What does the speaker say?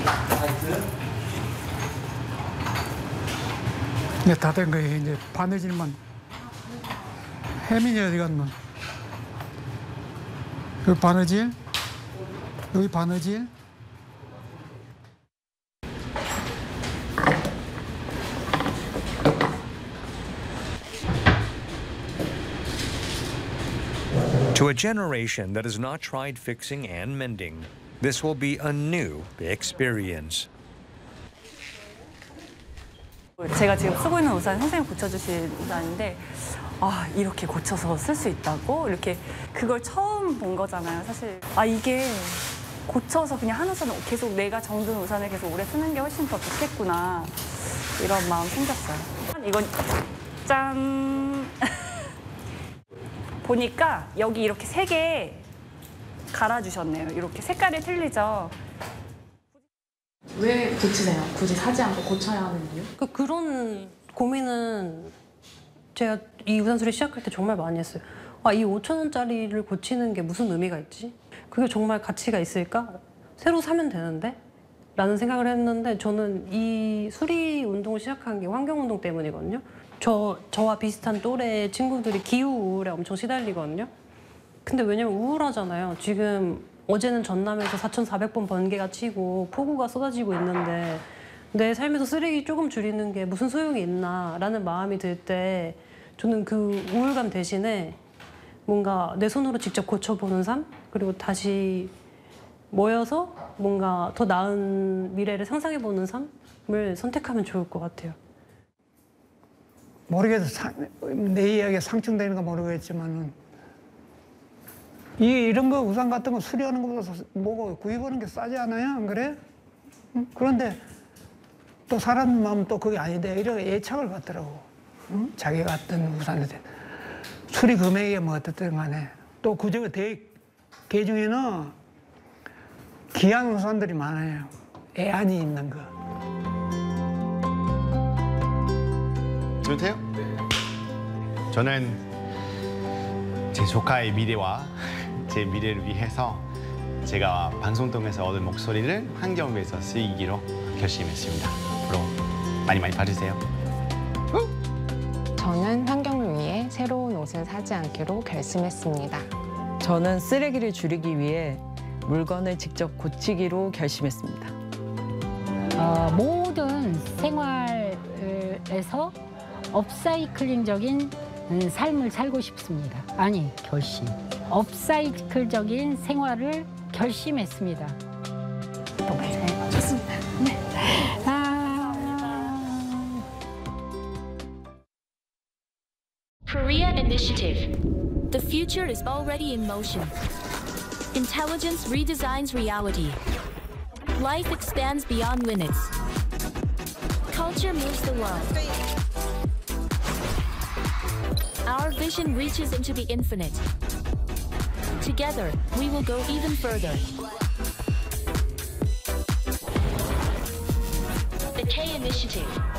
이제 다 된 거예요. 이제 바느질만. 혜민이 어디 갔노? 여기 바느질, 여기 바느질. To a generation that has not tried fixing and mending, this will be a new experience. 제가 지금 쓰고 있는 우산 선생님 고쳐주신 우산인데 아 이렇게 고쳐서 쓸 수 있다고? 이렇게 그걸 처음 본 거잖아요 사실. 아 이게 고쳐서 그냥 한 우산을 계속 내가 정든 우산을 계속 오래 쓰는 게 훨씬 더 좋겠구나 이런 마음 생겼어요. 이건 짠! 보니까 여기 이렇게 3개 갈아주셨네요. 이렇게 색깔이 틀리죠? 왜 고치세요? 굳이 사지 않고 고쳐야 하는 이유? 그런 고민은 제가 이 우산소리 시작할 때 정말 많이 했어요. 아, 이 5,000원짜리를 고치는 게 무슨 의미가 있지? 그게 정말 가치가 있을까? 새로 사면 되는데? 라는 생각을 했는데 저는 이 수리 운동을 시작한 게 환경운동 때문이거든요. 저와 비슷한 또래 친구들이 기후우울에 엄청 시달리거든요. 근데 왜냐면 우울하잖아요. 지금 어제는 전남에서 4,400번 번개가 치고 폭우가 쏟아지고 있는데 내 삶에서 쓰레기 조금 줄이는 게 무슨 소용이 있나 라는 마음이 들 때 저는 그 우울감 대신에 뭔가 내 손으로 직접 고쳐보는 삶? 그리고 다시 모여서 뭔가 더 나은 미래를 상상해보는 삶을 선택하면 좋을 것 같아요. 모르겠어. 내 이야기가 상충되는가 모르겠지만은 이런 거 우산 같은 거 수리하는 것보다 뭐고 구입하는 게 싸지 않아요? 안 그래? 응? 그런데 또 사람 마음 또 그게 아닌데 이렇게 애착을 갖더라고. 응? 자기가 갖던 우산에 대해. 수리 금액이 뭐 어떻든 간에 또 그중에 개 중에는 귀한 우산들이 많아요. 애안이 있는 거. 준태요? 저는 제 조카의 미래와 제 미래를 위해서 제가 방송 통해서 얻은 목소리를 환경을 위해서 쓰기로 결심했습니다. 앞으로 많이 봐주세요. 저는 환경을 위해 새로운 옷은 사지 않기로 결심했습니다. 저는 쓰레기를 줄이기 위해 물건을 직접 고치기로 결심했습니다. 모든 생활에서 업사이클링적인 삶을 살고 싶습니다. 아니, 결심. 업사이클적인 생활을 결심했습니다. 좋습니다. 네. Korea Initiative. The future is already in motion. Intelligence redesigns reality. Life expands beyond limits. Culture moves the world. Our vision reaches into the infinite. Together, we will go even further. The K Initiative.